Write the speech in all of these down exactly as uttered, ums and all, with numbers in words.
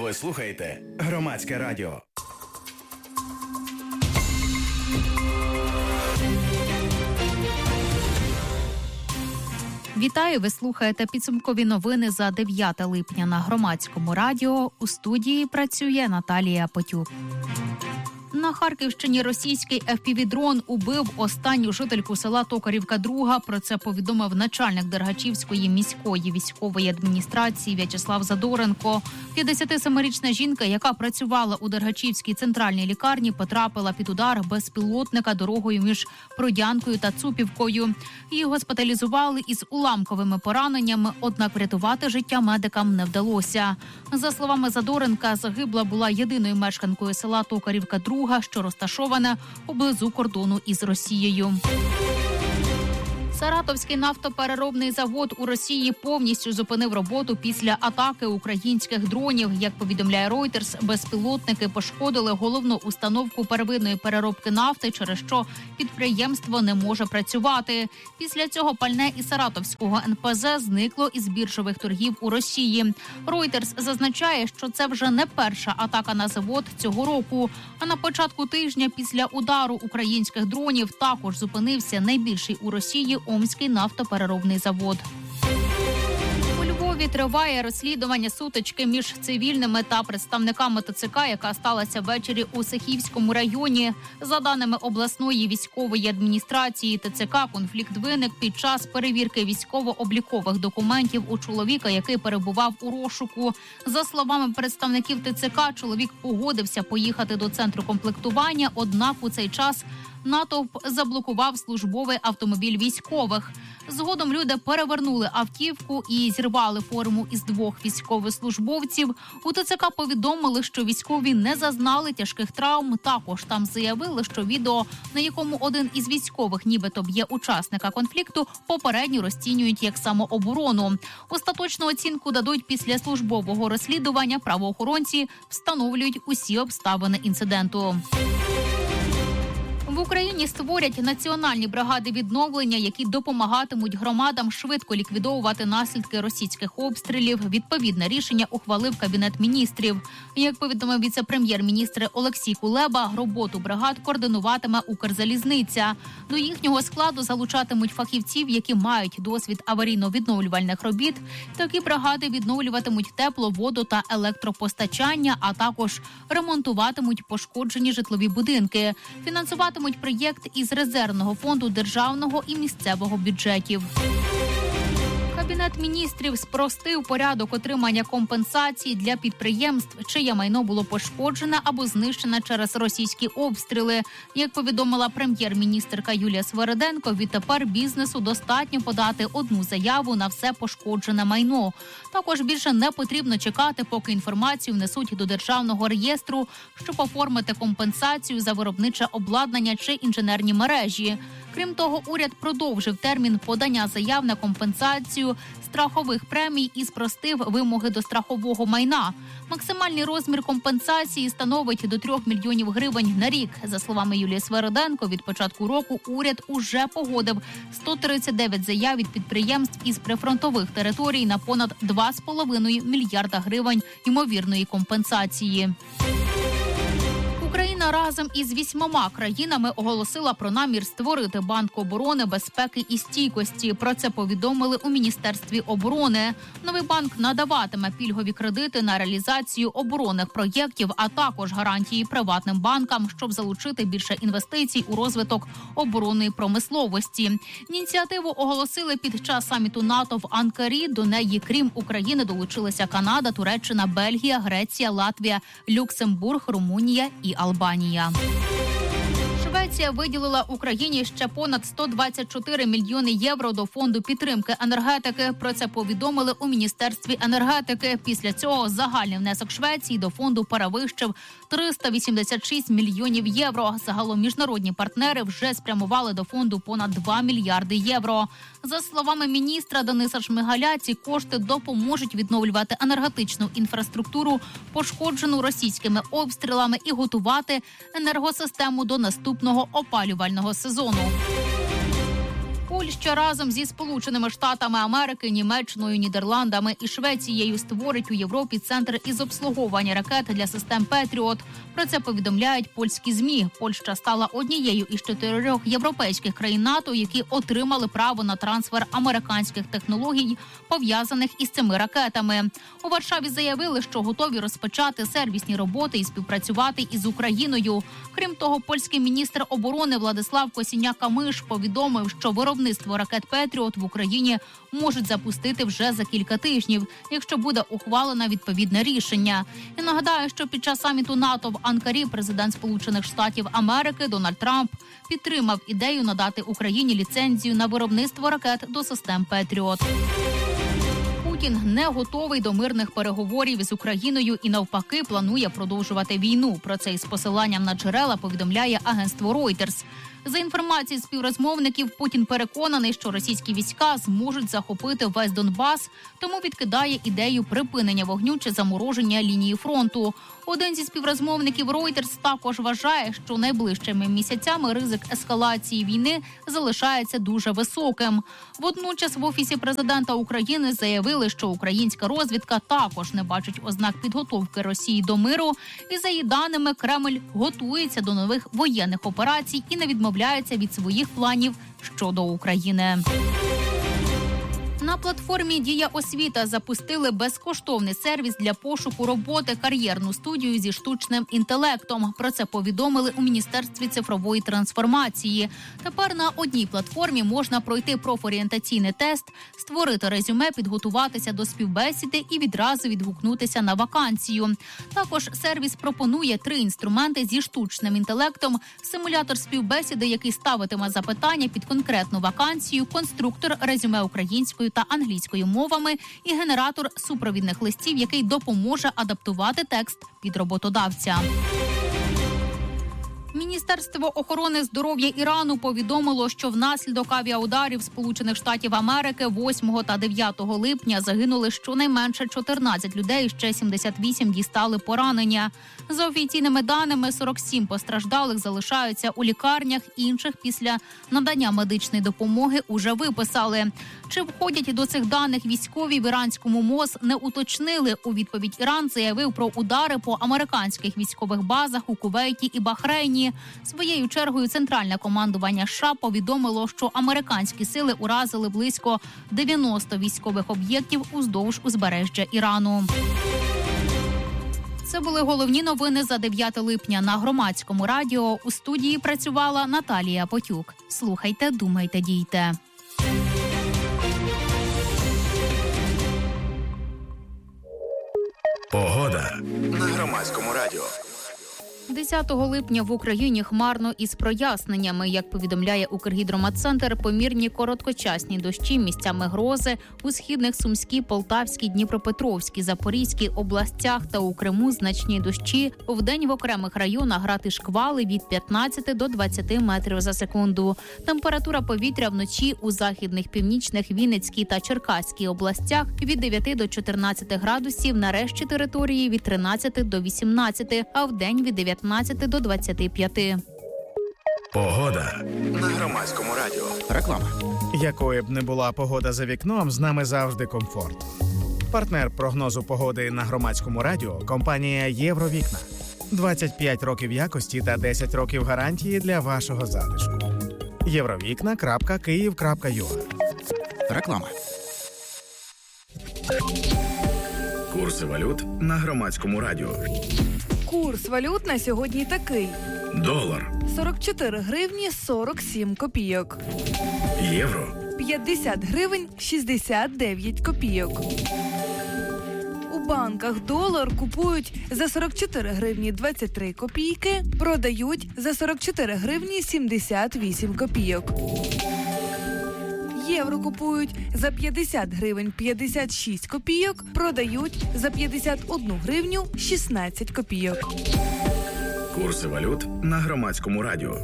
Ви слухаєте Громадське радіо. Вітаю, ви слухаєте підсумкові новини за дев'яте липня на Громадському радіо. У студії працює Наталія Потюк. На Харківщині російський еф пі ві-дрон убив останню жительку села Токарівка-Друга. Про це повідомив начальник Дергачівської міської військової адміністрації В'ячеслав Задоренко. п'ятдесятисемирічна жінка, яка працювала у Дергачівській центральній лікарні, потрапила під удар безпілотника дорогою між Продянкою та Цупівкою. Її госпіталізували із уламковими пораненнями, однак врятувати життя медикам не вдалося. За словами Задоренка, загибла була єдиною мешканкою села Токарівка-Друга, що розташоване поблизу кордону із Росією. Саратовський нафтопереробний завод у Росії повністю зупинив роботу після атаки українських дронів. Як повідомляє Reuters, безпілотники пошкодили головну установку первинної переробки нафти, через що підприємство не може працювати. Після цього пальне із Саратовського ен пе зе зникло із біржових торгів у Росії. Reuters зазначає, що це вже не перша атака на завод цього року. А на початку тижня після удару українських дронів також зупинився найбільший у Росії Омський нафтопереробний завод. У Львові триває розслідування сутички між цивільними та представниками те це ка, яка сталася ввечері у Сихівському районі. За даними обласної військової адміністрації те це ка, конфлікт виник під час перевірки військово-облікових документів у чоловіка, який перебував у розшуку. За словами представників те це ка, чоловік погодився поїхати до центру комплектування, однак у цей час натовп заблокував службовий автомобіль військових. Згодом люди перевернули автівку і зірвали форму із двох військовослужбовців. У те це ка повідомили, що військові не зазнали тяжких травм. Також там заявили, що відео, на якому один із військових нібито б'є учасника конфлікту, попередньо розцінюють як самооборону. Остаточну оцінку дадуть після службового розслідування. Правоохоронці встановлюють усі обставини інциденту. В Україні створять національні бригади відновлення, які допомагатимуть громадам швидко ліквідовувати наслідки російських обстрілів. Відповідне рішення ухвалив Кабінет міністрів. Як повідомив віце-прем'єр-міністр Олексій Кулеба, роботу бригад координуватиме Укрзалізниця. До їхнього складу залучатимуть фахівців, які мають досвід аварійно-відновлювальних робіт. Такі бригади відновлюватимуть тепло, воду та електропостачання, а також ремонтуватимуть пошкоджені житлові будинки. Фінансуватимуть проєкт із резервного фонду державного і місцевого бюджетів. Кабінет міністрів спростив порядок отримання компенсацій для підприємств, чиє майно було пошкоджене або знищене через російські обстріли. Як повідомила прем'єр-міністерка Юлія Свериденко, відтепер бізнесу достатньо подати одну заяву на все пошкоджене майно. Також більше не потрібно чекати, поки інформацію внесуть до державного реєстру, щоб оформити компенсацію за виробниче обладнання чи інженерні мережі. Крім того, уряд продовжив термін подання заяв на компенсацію страхових премій і спростив вимоги до страхового майна. Максимальний розмір компенсації становить до трьох мільйонів гривень на рік. За словами Юлії Свериденко, від початку року уряд уже погодив сто тридцять дев'ять заяв від підприємств із прифронтових територій на понад два з половиною мільярда гривень ймовірної компенсації. Україна разом із вісьмома країнами оголосила про намір створити Банк оборони, безпеки і стійкості. Про це повідомили у Міністерстві оборони. Новий банк надаватиме пільгові кредити на реалізацію оборонних проєктів, а також гарантії приватним банкам, щоб залучити більше інвестицій у розвиток оборонної промисловості. Ініціативу оголосили під час саміту НАТО в Анкарі. До неї, крім України, долучилися Канада, Туреччина, Бельгія, Греція, Латвія, Люксембург, Румунія і Албанія. Швеція виділила Україні ще понад сто двадцять чотири мільйони євро до фонду підтримки енергетики. Про це повідомили у Міністерстві енергетики. Після цього загальний внесок Швеції до фонду перевищив триста вісімдесят шість мільйонів євро. Загалом міжнародні партнери вже спрямували до фонду понад два мільярди євро. За словами міністра Дениса Шмигаля, ці кошти допоможуть відновлювати енергетичну інфраструктуру, пошкоджену російськими обстрілами, і готувати енергосистему до наступного опалювального сезону. У Польща разом зі Сполученими Штатами Америки, Німеччиною, Нідерландами і Швецією створить у Європі центр із обслуговування ракет для систем «Петріот». Про це повідомляють польські ЗМІ. Польща стала однією із чотирьох європейських країн НАТО, які отримали право на трансфер американських технологій, пов'язаних із цими ракетами. У Варшаві заявили, що готові розпочати сервісні роботи і співпрацювати із Україною. Крім того, польський міністр оборони Владислав Косіняк-Камиш повідомив, що виробництво ракет «Петріот» в Україні можуть запустити вже за кілька тижнів, якщо буде ухвалено відповідне рішення. І нагадаю, що під час саміту НАТО в Анкарі президент Сполучених Штатів Америки Дональд Трамп підтримав ідею надати Україні ліцензію на виробництво ракет до систем «Петріот». Путін не готовий до мирних переговорів з Україною і навпаки планує продовжувати війну. Про це із посиланням на джерела повідомляє агентство Reuters. За інформацією співрозмовників, Путін переконаний, що російські війська зможуть захопити весь Донбас, тому відкидає ідею припинення вогню чи замороження лінії фронту. Один зі співрозмовників Reuters також вважає, що найближчими місяцями ризик ескалації війни залишається дуже високим. Водночас в Офісі президента України заявили, що українська розвідка також не бачить ознак підготовки Росії до миру. І за її даними, Кремль готується до нових воєнних операцій і не відмовляється від своїх планів щодо України. На платформі «Дія освіта» запустили безкоштовний сервіс для пошуку роботи, кар'єрну студію зі штучним інтелектом. Про це повідомили у Міністерстві цифрової трансформації. Тепер на одній платформі можна пройти профорієнтаційний тест, створити резюме, підготуватися до співбесіди і відразу відгукнутися на вакансію. Також сервіс пропонує три інструменти зі штучним інтелектом: симулятор співбесіди, який ставитиме запитання під конкретну вакансію, конструктор резюме українською та англійською мовами і генератор супровідних листів, який допоможе адаптувати текст під роботодавця. Міністерство охорони здоров'я Ірану повідомило, що внаслідок авіаударів Сполучених Штатів Америки восьмого та дев'ятого липня загинули щонайменше чотирнадцять людей, ще сімдесят вісім дістали поранення. За офіційними даними, сорок сім постраждалих залишаються у лікарнях, інших після надання медичної допомоги уже виписали. Чи входять до цих даних військові в іранському МОЗ, не уточнили. У відповідь Іран заявив про удари по американських військових базах у Кувейті і Бахрейні. Своєю чергою Центральне командування США повідомило, що американські сили уразили близько дев'яносто військових об'єктів уздовж узбережжя Ірану. Це були головні новини за дев'яте липня на Громадському радіо. У студії працювала Наталія Потюк. Слухайте, думайте, дійте. Погода на Громадському радіо. десятого липня в Україні хмарно із проясненнями. Як повідомляє Укргідромедцентр, помірні короткочасні дощі, місцями грози у східних Сумській, Полтавській, Дніпропетровській, Запорізькій областях та у Криму значні дощі. Вдень в окремих районах грати шквали від п'ятнадцяти до двадцяти метрів за секунду. Температура повітря вночі у західних, північних, Вінницькій та Черкаській областях від дев'яти до чотирнадцяти градусів, на решті території від тринадцяти до вісімнадцяти, а вдень від дев'ятнадцяти до двадцяти п'яти. Погода на Громадському радіо. Реклама. Якою б не була погода за вікном, з нами завжди комфорт. Партнер прогнозу погоди на Громадському радіо – компанія «Євровікна». двадцять п'ять років якості та десять років гарантії для вашого затишку. євровікна крапка київ крапка ю а. Реклама. Курси валют на Громадському радіо. Курс валют на сьогодні такий. Долар. сорок чотири гривні сорок сім копійок. Євро. п'ятдесят гривень шістдесят дев'ять копійок. У банках долар купують за сорок чотири гривні двадцять три копійки, продають за сорок чотири гривні сімдесят вісім копійок. Євро купують за п'ятдесят гривень п'ятдесят шість копійок, продають за п'ятдесят одну гривню шістнадцять копійок. Курси валют на Громадському радіо.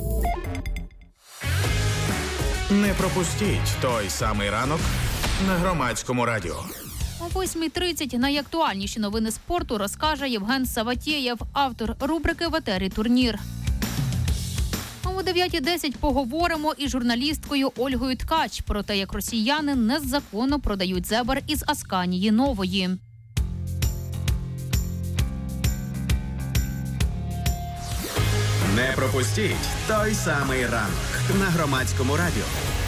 Не пропустіть той самий ранок на Громадському радіо. О восьмій тридцять найактуальніші новини спорту розкаже Євген Саватєєв, автор рубрики «В етері турнір». О дев'ятій десять поговоримо із журналісткою Ольгою Ткач про те, як росіяни незаконно продають зебр із Асканії Нової. Не пропустіть той самий ранок на Громадському радіо.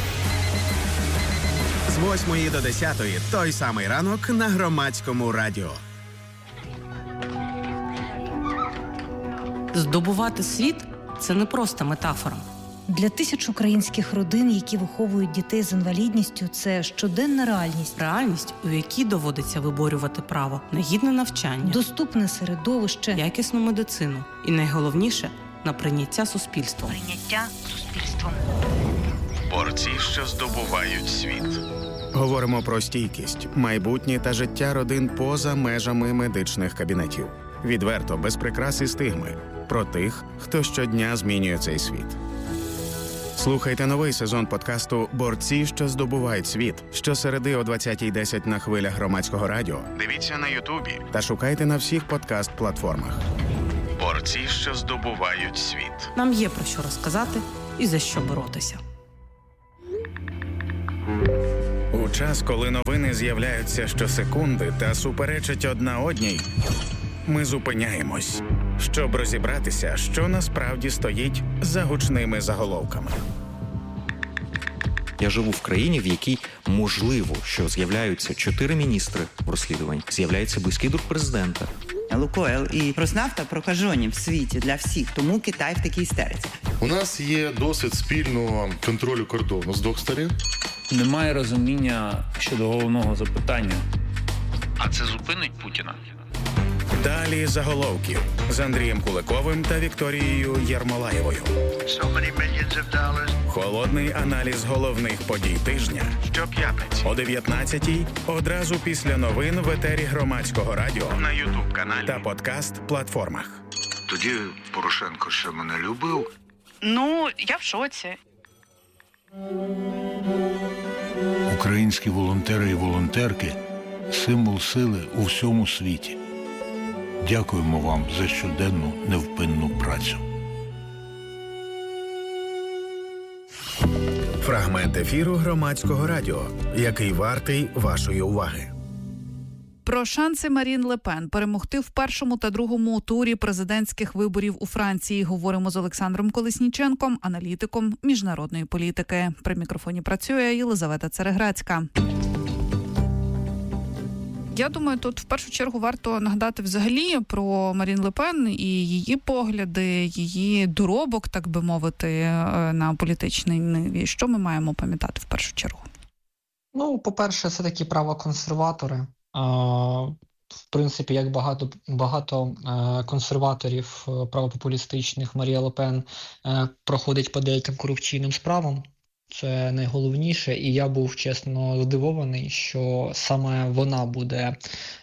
З восьмої до десятої той самий ранок на Громадському радіо. Здобувати світ – це не просто метафора. Для тисяч українських родин, які виховують дітей з інвалідністю, це щоденна реальність. Реальність, у якій доводиться виборювати право на гідне навчання, доступне середовище, якісну медицину і, найголовніше, на прийняття суспільством. Прийняття суспільством. Борці, що здобувають світ. Говоримо про стійкість, майбутнє та життя родин поза межами медичних кабінетів. Відверто, без прикрас і стигми. Про тих, хто щодня змінює цей світ. Слухайте новий сезон подкасту «Борці, що здобувають світ» щосереди о двадцятій десять на хвилях Громадського радіо. Дивіться на Ютубі та шукайте на всіх подкаст-платформах. Борці, що здобувають світ. Нам є про що розказати і за що боротися. У час, коли новини з'являються щосекунди та суперечать одна одній, ми зупиняємось, щоб розібратися, що насправді стоїть за гучними заголовками. Я живу в країні, в якій можливо, що з'являються чотири міністри в розслідуванні, з'являється близький друг президента. Лукойл і Роснафта прокажені в світі для всіх, тому Китай в такій істериці. У нас є досвід спільного контролю кордону з двох сторін. Немає розуміння щодо головного запитання. А це зупинить Путіна? Далі заголовків з Андрієм Куликовим та Вікторією Єрмолаєвою. Холодний аналіз головних подій тижня. Щоп'ятниці о дев'ятнадцятій, одразу після новин в етері Громадського радіо, на Ютуб-каналі та подкаст-платформах. Тоді Порошенко ще мене любив. Ну, я в шоці. Українські волонтери і волонтерки – символ сили у всьому світі. Дякуємо вам за щоденну невпинну працю. Фрагмент ефіру Громадського радіо, який вартий вашої уваги. Про шанси Марін Ле Пен перемогти в першому та другому турі президентських виборів у Франції говоримо з Олександром Колесніченком, аналітиком міжнародної політики. При мікрофоні працює Єлизавета Цереграцька. Я думаю, тут в першу чергу варто нагадати взагалі про Марін Ле Пен і її погляди, її доробок, так би мовити, на політичній ниві. Що ми маємо пам'ятати в першу чергу? Ну, по-перше, це такі правоконсерватори. В принципі, як багато, багато консерваторів правопопулістичних, Марія Ле Пен проходить по деяким корупційним справам. Це найголовніше, і я був, чесно, здивований, що саме вона буде,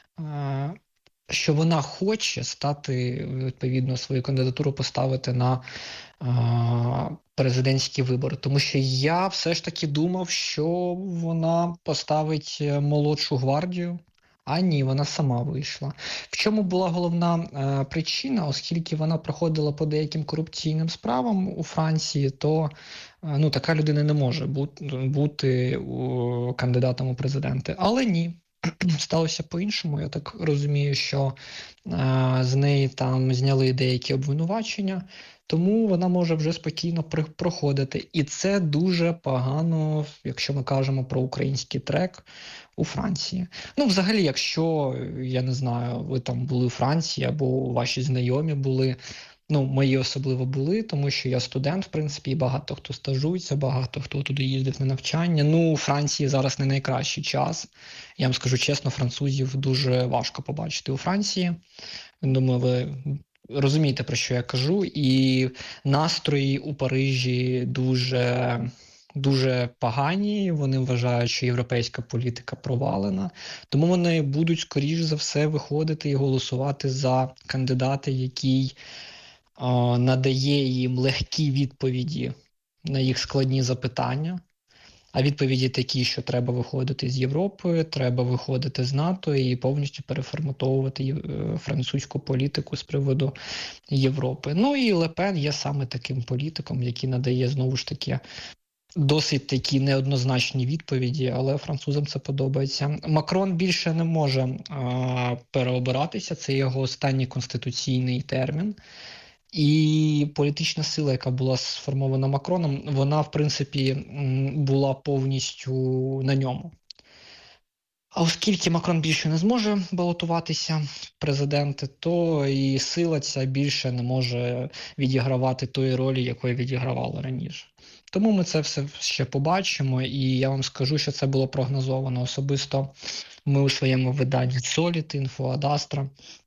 що вона хоче стати, відповідно, свою кандидатуру поставити на президентські вибори. Тому що я все ж таки думав, що вона поставить молодшу гвардію, а ні, вона сама вийшла. В чому була головна е, причина? Оскільки вона проходила по деяким корупційним справам у Франції, то е, ну, така людина не може бути, бути у, кандидатом у президенти. Але ні, сталося по-іншому. Я так розумію, що е, з неї там зняли деякі обвинувачення, тому вона може вже спокійно проходити. І це дуже погано, якщо ми кажемо про український трек у Франції. Ну, взагалі, якщо, я не знаю, ви там були у Франції або ваші знайомі були, ну, мої особливо були, тому що я студент, в принципі, і багато хто стажується, багато хто туди їздить на навчання. Ну, у Франції зараз не найкращий час. Я вам скажу чесно, французів дуже важко побачити у Франції. Думаю, ви розумієте, про що я кажу. І настрої у Парижі дуже... дуже погані, вони вважають, що європейська політика провалена, тому вони будуть, скоріш за все, виходити і голосувати за кандидата, який о, надає їм легкі відповіді на їх складні запитання. А відповіді такі, що треба виходити з Європи, треба виходити з НАТО і повністю переформатовувати французьку політику з приводу Європи. Ну і Ле Пен є саме таким політиком, який надає, знову ж таки, досить такі неоднозначні відповіді, але французам це подобається. Макрон більше не може а, переобиратися, це його останній конституційний термін. І політична сила, яка була сформована Макроном, вона, в принципі, була повністю на ньому. А оскільки Макрон більше не зможе балотуватися в президенти, то і сила ця більше не може відігравати тої ролі, якої відігравала раніше. Тому ми це все ще побачимо, і я вам скажу, що це було прогнозовано. Особисто ми у своєму виданні Solid, Info, Ad Astra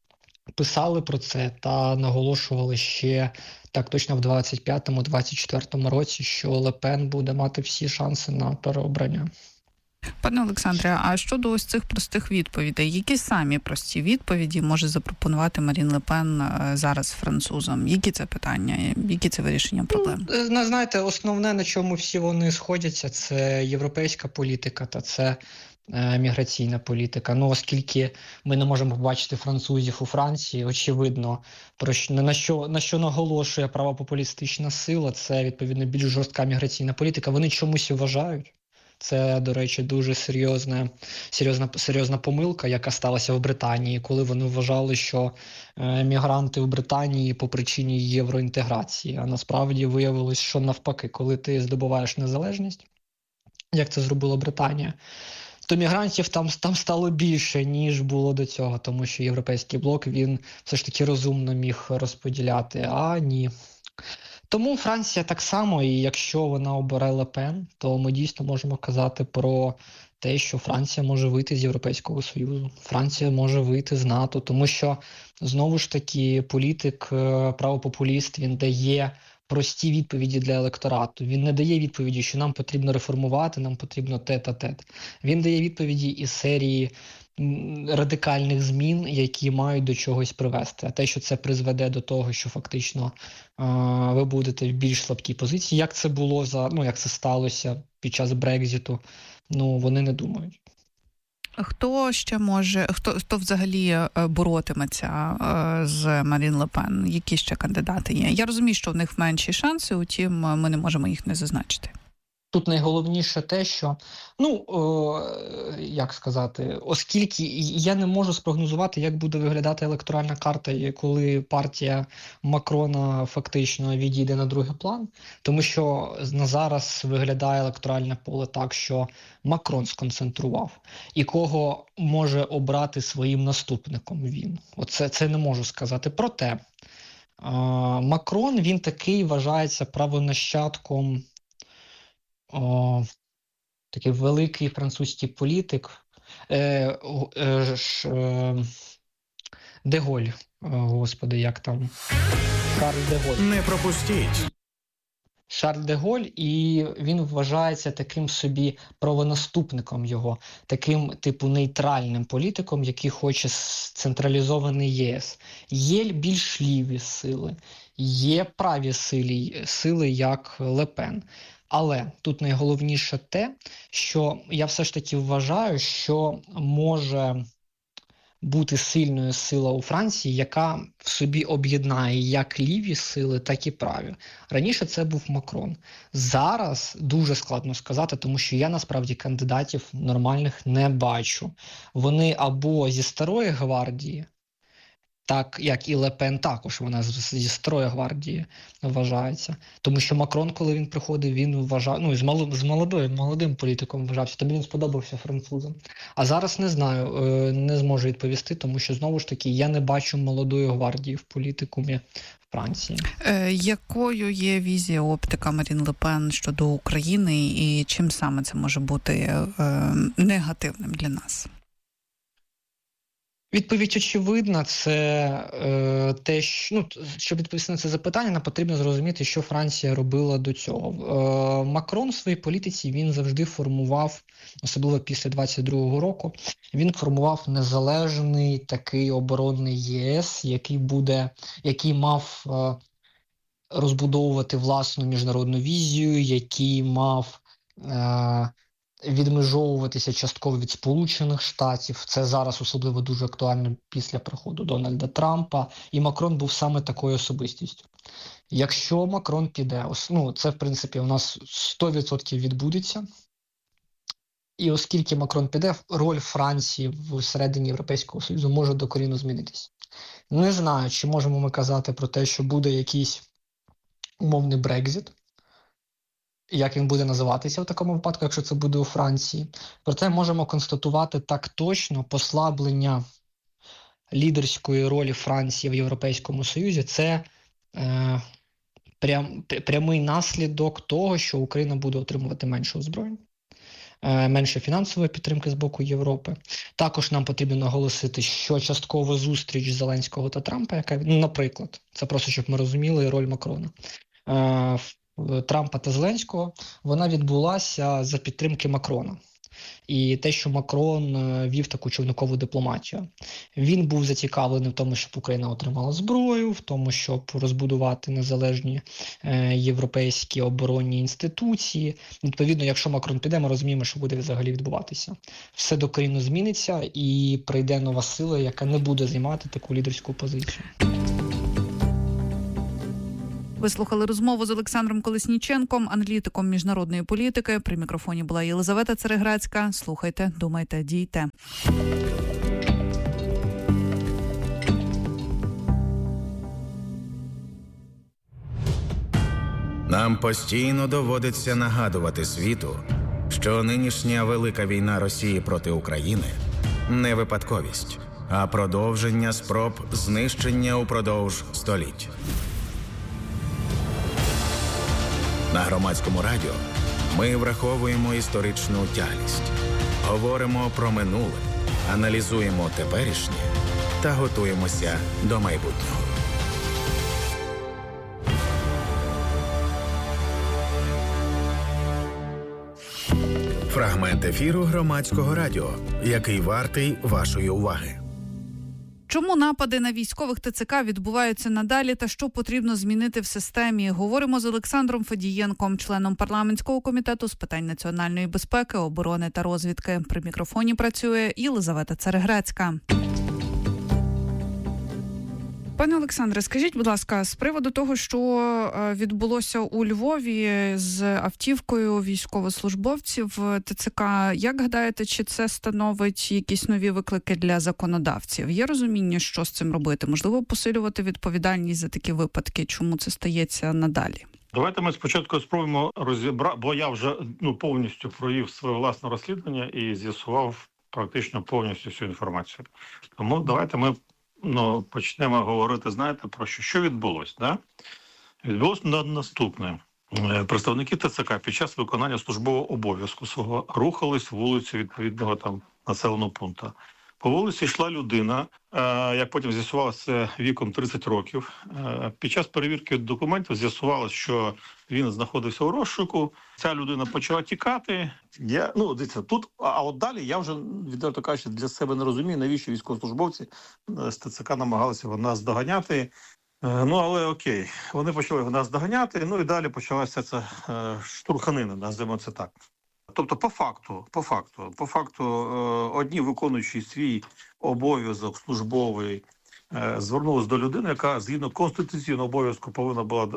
писали про це та наголошували ще так точно в двадцять п'ятому - двадцять четвертому році, що Ле Пен буде мати всі шанси на переобрання. Пане Олександре, а щодо ось цих простих відповідей, які самі прості відповіді може запропонувати Марін Ле Пен зараз французам? Які це питання, які це вирішення проблем? Ну, знаєте, основне, на чому всі вони сходяться, це європейська політика та це е, міграційна політика. Ну, оскільки ми не можемо побачити французів у Франції, очевидно, про що, на, що, на що наголошує правопопулістична сила, це, відповідно, більш жорстка міграційна політика. Вони чомусь вважають, це, до речі, дуже серйозна, серйозна, серйозна помилка, яка сталася в Британії, коли вони вважали, що е, мігранти в Британії по причині євроінтеграції. А насправді виявилось, що навпаки, коли ти здобуваєш незалежність, як це зробила Британія, то мігрантів там, там стало більше, ніж було до цього, тому що європейський блок, він все ж таки розумно міг розподіляти, а ні. Тому Франція так само, і якщо вона обере Ле Пен, то ми дійсно можемо казати про те, що Франція може вийти з Європейського Союзу, Франція може вийти з НАТО, тому що, знову ж таки, політик, правопопуліст, він дає прості відповіді для електорату. Він не дає відповіді, що нам потрібно реформувати, нам потрібно те-та-те. Він дає відповіді із серії радикальних змін, які мають до чогось привести. А те, що це призведе до того, що фактично е- ви будете в більш слабкій позиції, як це було за, ну, як це сталося під час Брекзиту, ну, вони не думають. Хто ще може, хто, хто взагалі боротиметься з Марін Ле Пен? Які ще кандидати є? Я розумію, що в них менші шанси, утім, ми не можемо їх не зазначити. Тут найголовніше те, що, ну, о, як сказати, оскільки я не можу спрогнозувати, як буде виглядати електоральна карта, коли партія Макрона фактично відійде на другий план, тому що на зараз виглядає електоральне поле так, що Макрон сконцентрував, і кого може обрати своїм наступником він. Оце це не можу сказати. Проте, а, Макрон, він такий вважається правонащадком. О, такий великий французький політик е, е, ш, е, Де Голь, господи, як там? Шарль де Голь. Не пропустіть. Шарль де Голь, і він вважається таким собі правонаступником його, таким типу нейтральним політиком, який хоче централізований ЄС. Є більш ліві сили, є праві сили, сили як Ле Пен. Але тут найголовніше те, що я все ж таки вважаю, що може бути сильною сила у Франції, яка в собі об'єднає як ліві сили, так і праві. Раніше це був Макрон. Зараз дуже складно сказати, тому що я насправді кандидатів нормальних не бачу. Вони або зі старої гвардії, так як і Ле Пен також, вона зі старої гвардії вважається. Тому що Макрон, коли він приходив, він вважав, ну, з, мал, з молодим, молодим політиком вважався, тобі він сподобався французам. А зараз не знаю, не зможу відповісти, тому що, знову ж таки, я не бачу молодої гвардії в політикумі Франції. Е, якою є візія, оптика Марін Ле Пен щодо України і чим саме це може бути е, негативним для нас? Відповідь очевидна, це е, те, що, ну, щоб відповісти на це запитання, нам потрібно зрозуміти, що Франція робила до цього. Е, Макрон в своїй політиці, він завжди формував, особливо після двадцять другого року, він формував незалежний такий оборонний ЄС, який буде, який мав е, розбудовувати власну міжнародну візію, який мав е- відмежовуватися частково від Сполучених Штатів. Це зараз особливо дуже актуально після приходу Дональда Трампа. І Макрон був саме такою особистістю. Якщо Макрон піде, ну це в принципі у нас сто відсотків відбудеться. І оскільки Макрон піде, роль Франції всередині Європейського Союзу може докорінно змінитися. Не знаю, чи можемо ми казати про те, що буде якийсь умовний Брекзит, як він буде називатися в такому випадку, якщо це буде у Франції. Проте можемо констатувати так точно послаблення лідерської ролі Франції в Європейському Союзі. Це е, прям, прямий наслідок того, що Україна буде отримувати менше озброєнь, е, менше фінансової підтримки з боку Європи. Також нам потрібно наголосити, що частково зустріч Зеленського та Трампа, яка, ну, наприклад, це просто, щоб ми розуміли роль Макрона, е, Трампа та Зеленського, вона відбулася за підтримки Макрона. І те, що Макрон вів таку човникову дипломатію. Він був зацікавлений в тому, щоб Україна отримала зброю, в тому, щоб розбудувати незалежні е, європейські оборонні інституції. Відповідно, якщо Макрон піде, ми розуміємо, що буде взагалі відбуватися. Все докорінно зміниться і прийде нова сила, яка не буде займати таку лідерську позицію. Ви слухали розмову з Олександром Колесніченком, аналітиком міжнародної політики. При мікрофоні була Єлизавета Цереграцька. Слухайте, думайте, дійте. Нам постійно доводиться нагадувати світу, що нинішня велика війна Росії проти України не випадковість, а продовження спроб знищення упродовж століть. На Громадському радіо ми враховуємо історичну тяглість, говоримо про минуле, аналізуємо теперішнє та готуємося до майбутнього. Фрагмент ефіру Громадського радіо, який вартий вашої уваги. Чому напади на військових ТЦК відбуваються надалі та що потрібно змінити в системі? Говоримо з Олександром Федієнком, членом парламентського комітету з питань національної безпеки, оборони та розвідки. При мікрофоні працює Єлизавета Цереграцька. Пане Олександре, скажіть, будь ласка, з приводу того, що відбулося у Львові з автівкою військовослужбовців ТЦК, як гадаєте, чи це становить якісь нові виклики для законодавців? Є розуміння, що з цим робити? Можливо, посилювати відповідальність за такі випадки? Чому це стається надалі? Давайте ми спочатку спробуємо розібрати, бо я вже ну, повністю провів своє власне розслідування і з'ясував практично повністю всю інформацію. Тому давайте ми Ну, почнемо говорити, знаєте, про що, що відбулося, да? Відбулося наступне. Представники ТЦК під час виконання службового обов'язку свого рухались вулицю відповідного там населеного пункту. По вулиці йшла людина, як потім з'ясувалося, віком тридцять років. Під час перевірки документів з'ясувалося, що він знаходився у розшуку. Ця людина почала тікати. Я, ну, дивіться, тут, а от далі я вже, відверто кажучи, для себе не розумію, навіщо військовослужбовці з ТЦК намагалися нас доганяти. Ну, але окей, вони почали нас доганяти, ну і далі почалася ця штурханина, називаємо це так. Тобто, по факту, по факту, по факту, одні виконуючи свій обов'язок службовий, звернулися до людини, яка згідно конституційного обов'язку повинна була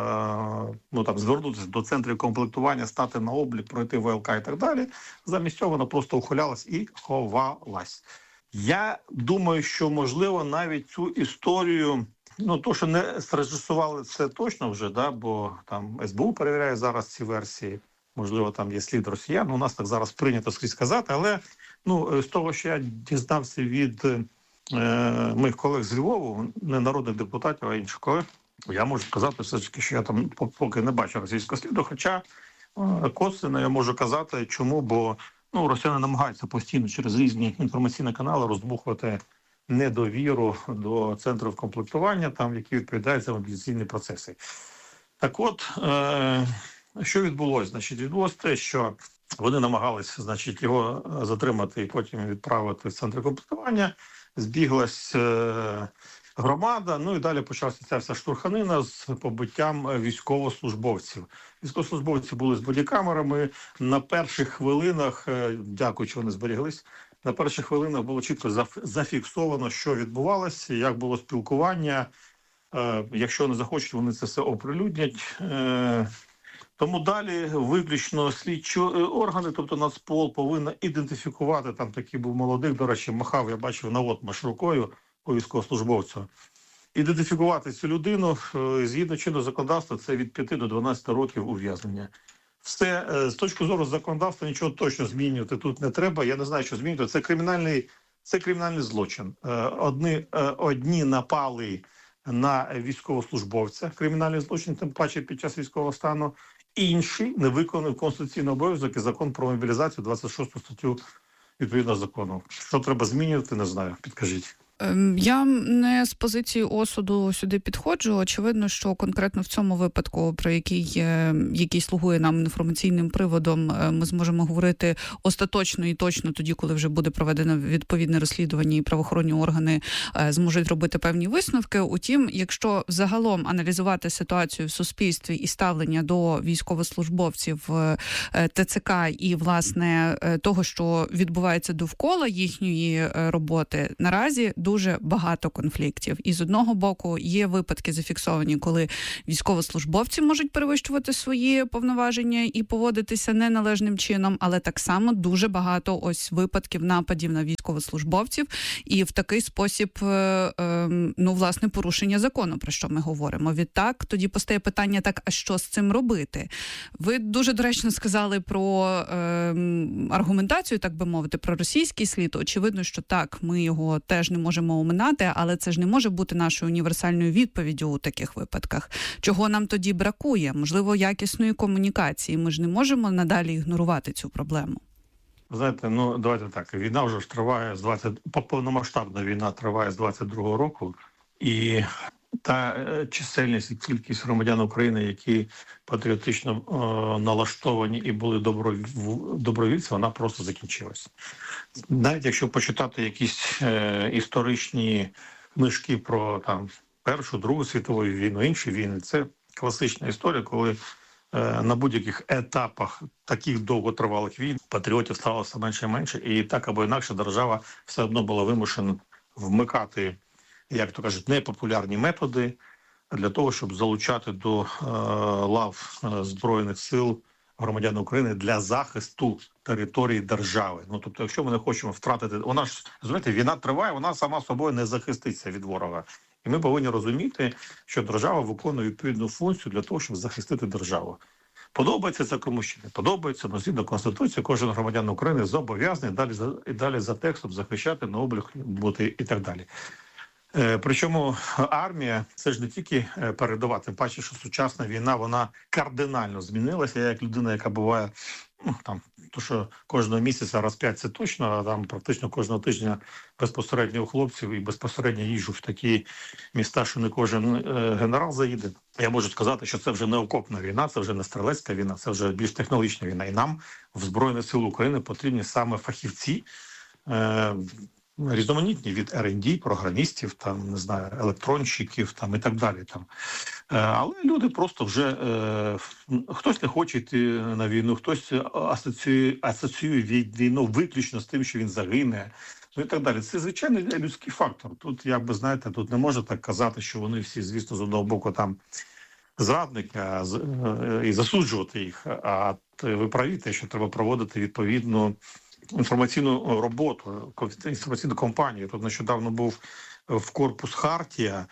ну, там, звернутися до центрів комплектування, стати на облік, пройти ВЛК і так далі. Замість цього вона просто ухилялась і ховалась. Я думаю, що, можливо, навіть цю історію, ну, то, що не зрежисували, це точно вже, да, бо там ес бе у перевіряє зараз ці версії. Можливо, там є слід росіян, у нас так зараз прийнято скрізь казати, але ну, з того, що я дізнався від е, моїх колег з Львову, не народних депутатів, а інших колег, я можу сказати все ж таки, що я там поки не бачу російського сліду, хоча е, косвенно я можу казати, чому, бо ну, росіяни намагаються постійно через різні інформаційні канали роздмухувати недовіру до центрів комплектування, там, які відповідають за мобілізаційні процеси. Так от, е, що відбулося? Значить, відбулося те, що вони намагалися, значить, його затримати і потім відправити в центр комплектування. Збіглась е, громада. Ну і далі почалася ця вся штурханина з побиттям військовослужбовців. Військовослужбовці були з бодікамерами. На перших хвилинах, дякую, що вони зберіглись, на перших хвилинах було чітко зафіксовано, що відбувалося, як було спілкування. Якщо не захочуть, вони це все оприлюднять. Тому далі виключно слідчі органи, тобто Нацпол, повинна ідентифікувати, там такий був молодик, до речі, махав, я бачив, наводмаш рукою по військовослужбовцю. Ідентифікувати цю людину, згідно чинного законодавства, це від п'яти до дванадцяти років ув'язнення. Все, з точки зору законодавства, нічого точно змінювати тут не треба. Я не знаю, що змінювати. Це кримінальний, це кримінальний злочин. Одні, одні напали на військовослужбовця, кримінальний злочин, тим паче під час військового стану. Інші не виконав конституційний обов'язок і закон про мобілізацію, двадцять шосту статтю відповідного закону. Що треба змінювати, не знаю, підкажіть. Я не з позиції осуду сюди підходжу. Очевидно, що конкретно в цьому випадку, про який, який слугує нам інформаційним приводом, ми зможемо говорити остаточно і точно тоді, коли вже буде проведено відповідне розслідування і правоохоронні органи зможуть робити певні висновки. Утім, якщо загалом аналізувати ситуацію в суспільстві і ставлення до військовослужбовців ТЦК і, власне, того, що відбувається довкола їхньої роботи, наразі дуже багато конфліктів. І з одного боку є випадки зафіксовані, коли військовослужбовці можуть перевищувати свої повноваження і поводитися неналежним чином, але так само дуже багато ось випадків нападів на військовослужбовців і в такий спосіб, ну, власне, порушення закону, про що ми говоримо. Відтак, тоді постає питання, так, а що з цим робити? Ви дуже доречно сказали про е, аргументацію, так би мовити, про російський слід. Очевидно, що так, ми його теж не можемо оминати, але це ж не може бути нашою універсальною відповіддю у таких випадках. Чого нам тоді бракує? Можливо, якісної комунікації. Ми ж не можемо надалі ігнорувати цю проблему. Знаєте, ну давайте так, війна вже ж триває з двадцять повномасштабна війна триває з двадцять другого року, і та чисельність і кількість громадян України, які патріотично о, налаштовані і були добровільці, вона просто закінчилась. Навіть якщо почитати якісь е, історичні книжки про там Першу, Другу світову війну, інші війни, це класична історія, коли е, на будь-яких етапах таких довготривалих війн патріотів ставалося менше і менше, і так або інакше держава все одно була вимушена вмикати, як то кажуть, непопулярні методи для того, щоб залучати до е, лав е, Збройних сил громадян України для захисту території держави. Ну, тобто, якщо ми не хочемо втратити... Вона ж, розумієте, війна триває, вона сама собою не захиститься від ворога. І ми повинні розуміти, що держава виконує відповідну функцію для того, щоб захистити державу. Подобається це комусь чи не подобається, но згідно Конституції кожен громадян України зобов'язаний далі за, і далі за текстом захищати, на облік бути і так далі. Е, причому армія – це ж не тільки передова, тим паче, що сучасна війна, вона кардинально змінилася. Я як людина, яка буває, ну, там, то що кожного місяця раз п'ять це точно, а там практично кожного тижня безпосередньо у хлопців і безпосередньо їжджу в такі міста, що не кожен е, генерал заїде. Я можу сказати, що це вже не окопна війна, це вже не стрілецька війна, це вже більш технологічна війна. І нам в Збройних сил України потрібні саме фахівці, е, різноманітні, від ер енд ді, програмістів, там, не знаю, електронщиків там, і так далі. Там. Е, але люди просто вже, е, хтось не хоче йти на війну, хтось асоціює, асоціює війну виключно з тим, що він загине, ну і так далі. Це звичайний людський фактор. Тут, як би, знаєте, тут не можна так казати, що вони всі, звісно, з одного боку там зрадники а, е, і засуджувати їх. А ви праві, те, що треба проводити відповідну інформаційну роботу, інформаційну кампанію. Тут нещодавно був в корпус Хартія,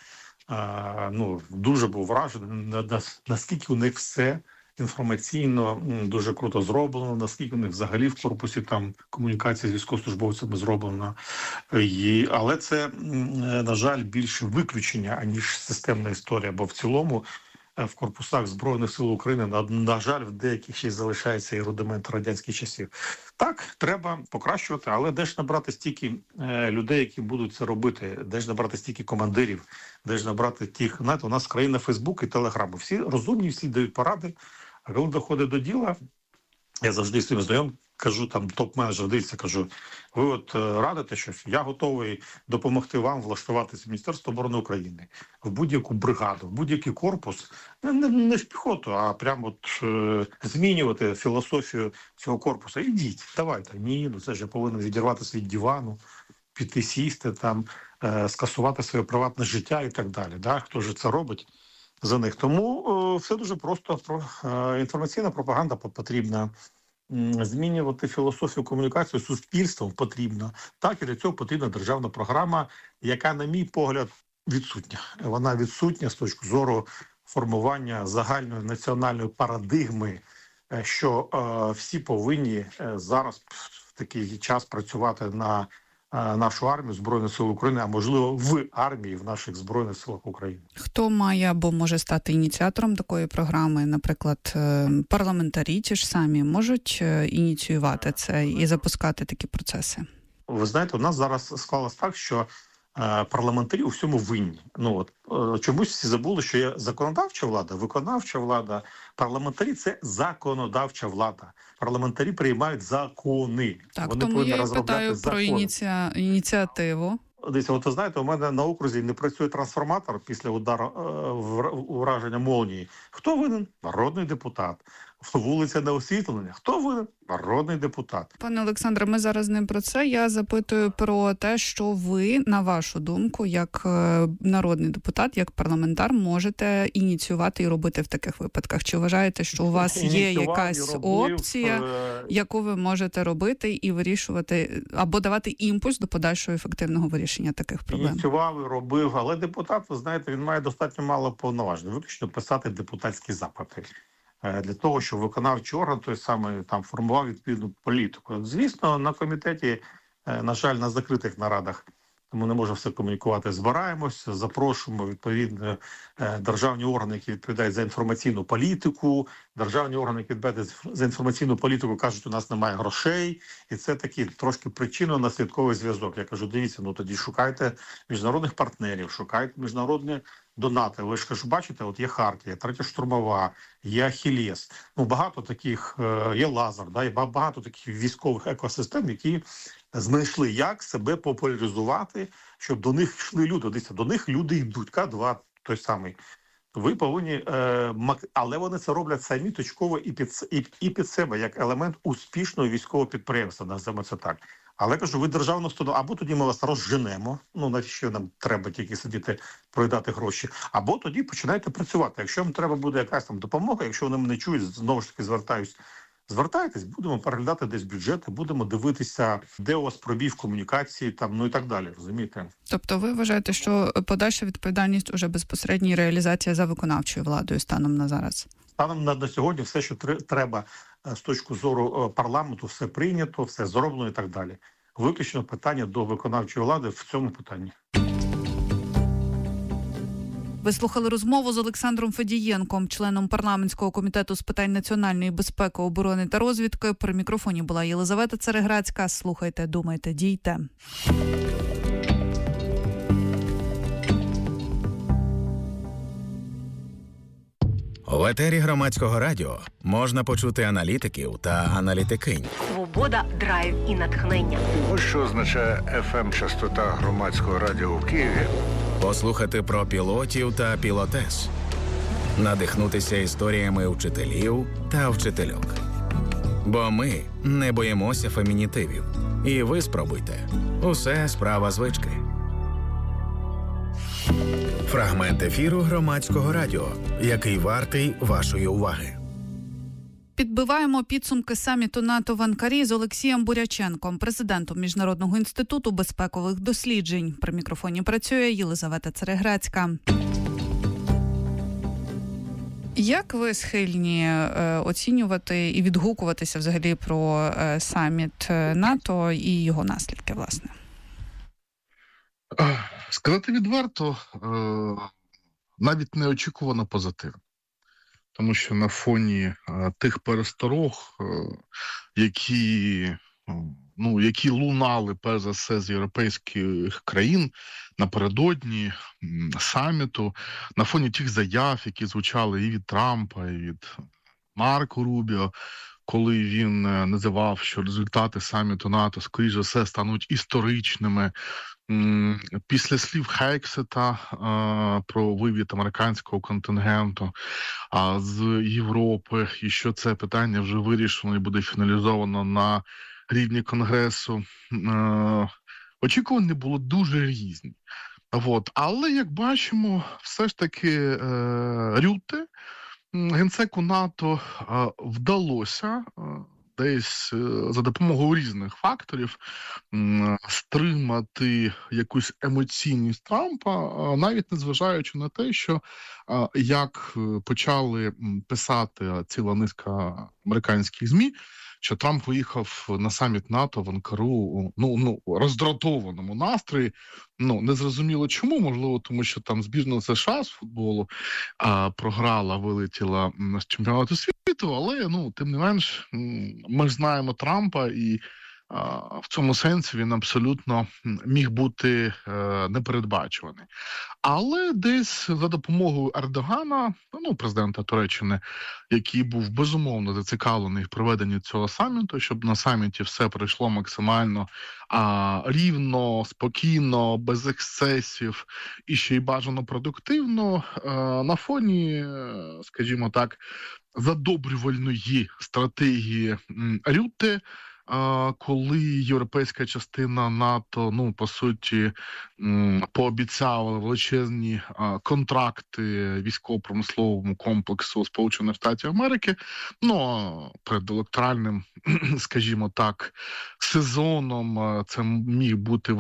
а, ну, дуже був вражений, наскільки у них все інформаційно дуже круто зроблено, наскільки у них взагалі в корпусі там комунікація з військовослужбовцями зроблена. І, але це, на жаль, більше виключення, аніж системна історія, бо в цілому в корпусах Збройних сил України, на, на жаль, в деяких ще залишається і рудимент радянських часів. Так, треба покращувати, але де ж набрати стільки е, людей, які будуть це робити, де ж набрати стільки командирів, де ж набрати тих, знаєте, у нас країна Фейсбук і Телеграму. Всі розумні, всі дають поради, а коли доходить до діла, я завжди з цим знайом, кажу там топ-менеджер, дивіться, кажу, ви от радите щось, я готовий допомогти вам влаштуватися в Міністерство оборони України, в будь-яку бригаду, в будь-який корпус, не, не, не в піхоту, а прямо от е, змінювати філософію цього корпусу. Ідіть, давайте. Ні, ну це ж я повинен відірватися від дивану, піти сісти там, е, скасувати своє приватне життя і так далі. Да? Хто ж це робить за них? Тому е, все дуже просто. Про, е, інформаційна пропаганда потрібна. Змінювати філософію комунікації з суспільством потрібно. Так, і для цього потрібна державна програма, яка, на мій погляд, відсутня. Вона відсутня з точки зору формування загальної національної парадигми, що е, всі повинні зараз в такий час працювати на е, нашу армію, Збройні Сили України, а можливо в армії, в наших Збройних Силах України. Хто має або може стати ініціатором такої програми? Наприклад, парламентарі ті ж самі можуть ініціювати це і запускати такі процеси? Ви знаєте, у нас зараз склалось так, що е, парламентарі у всьому винні. Ну от е, чомусь всі забули, що є законодавча влада, виконавча влада. Парламентарі – це законодавча влада. Парламентарі приймають закони. Так, Вони тому я і розробляти питаю закони. про ініці... ініціативу. Дивіться, от ви знаєте, у мене на окрузі не працює трансформатор після удару е, ураження молнії. Хто винен? Народний депутат. Вулиця не освітлення. Хто винен? Народний депутат. Пане Олександре, ми зараз не про це. Я запитую про те, що ви, на вашу думку, як народний депутат, як парламентар, можете ініціювати і робити в таких випадках. Чи вважаєте, що у вас є якась робив, опція, е... яку ви можете робити і вирішувати, або давати імпульс до подальшого ефективного вирішення таких проблем? Ініціював і робив, але депутат, ви знаєте, він має достатньо мало повноважень. Виключно писати депутатські запити. Для того, щоб виконавчий орган той самий там формував відповідну політику. Звісно, на комітеті, на жаль, на закритих нарадах ми не можемо все комунікувати. Збираємось, запрошуємо відповідно державні органи, які відповідають за інформаційну політику. Державні органи, які відповідають за інформаційну політику, кажуть, у нас немає грошей. І це такий трошки причинно-наслідковий зв'язок. Я кажу, дивіться, ну тоді шукайте міжнародних партнерів, шукайте міжнародні донати. Ви ж кажу, бачите, от є Хартія, Третя штурмова, є Ахілес. Ну, багато таких, є Лазар, да, є багато таких військових екосистем, які знайшли, як себе популяризувати, щоб до них йшли люди. Дивіться, до них люди йдуть. К два той самий. Ви повинні, е, але вони це роблять самі точково і під, і, і під себе, як елемент успішного військового підприємства, називаємо це так. Але, кажу, ви державну установу, або тоді ми вас розженемо, ну, навіщо нам треба тільки сидіти, проїдати гроші, або тоді починайте працювати. Якщо вам треба буде якась там допомога, якщо вони мене чують, знову ж таки звертаюсь, звертайтесь, будемо переглядати десь бюджети, будемо дивитися, де у вас пробій в комунікації, там, ну і так далі, розумієте? Тобто ви вважаєте, що подальша відповідальність уже безпосередньо реалізація за виконавчою владою станом на зараз? Станом на, на сьогодні все, що треба з точки зору парламенту, все прийнято, все зроблено і так далі. Виключно питання до виконавчої влади в цьому питанні. Ви слухали розмову з Олександром Федієнком, членом парламентського комітету з питань національної безпеки, оборони та розвідки. При мікрофоні була Єлизавета Цереграцька. Слухайте, думайте, дійте. В етері Громадського радіо можна почути аналітиків та аналітикинь. Свобода, драйв і натхнення. Ось що означає еф ем-частота Громадського радіо в Києві. Послухати про пілотів та пілотес. Надихнутися історіями вчителів та вчительок. Бо ми не боїмося фемінітивів. І ви спробуйте. Усе справа звички. Фрагмент ефіру Громадського радіо, який вартий вашої уваги. Підбиваємо підсумки саміту НАТО в Анкарі з Олексієм Буряченком, президентом Міжнародного інституту безпекових досліджень. При мікрофоні працює Єлизавета Цереграцька. Як ви схильні е, оцінювати і відгукуватися взагалі про е, саміт НАТО і його наслідки, власне? Сказати відверто, навіть неочікувано позитивно. Тому що на фоні тих пересторог, які, ну, які лунали, перш за все, з європейських країн напередодні саміту, на фоні тих заяв, які звучали і від Трампа, і від Марко Рубіо, коли він називав, що результати саміту НАТО, скоріш за все, стануть історичними. Після слів Хексета про вивід американського контингенту з Європи, і що це питання вже вирішено і буде фіналізовано на рівні Конгресу, очікування було дуже різні. От. Але, як бачимо, все ж таки Рютте, генсеку НАТО, вдалося десь за допомогою різних факторів стримати якусь емоційність Трампа, навіть незважаючи на те, що як почали писати ціла низка американських ЗМІ, що Трамп виїхав на саміт НАТО в Анкару ну, ну, роздратованому настрої. Ну, незрозуміло чому, можливо, тому що там збірна США з футболу а, програла, вилетіла з чемпіонату світу, але, ну, тим не менш, ми ж знаємо Трампа, і а, в цьому сенсі він абсолютно міг бути е, непередбачуваний. Але десь за допомогою Ердогана, ну, президента Туреччини, який був безумовно зацікавлений в проведенні цього саміту, щоб на саміті все пройшло максимально а, рівно, спокійно, без ексцесів і ще й бажано продуктивно, а, на фоні, скажімо так, задобрювальної стратегії Рютте, коли європейська частина НАТО, ну, по суті, пообіцяла величезні контракти військово-промисловому комплексу Сполучених Штатів Америки, ну, перед електоральним, скажімо так, сезоном це міг бути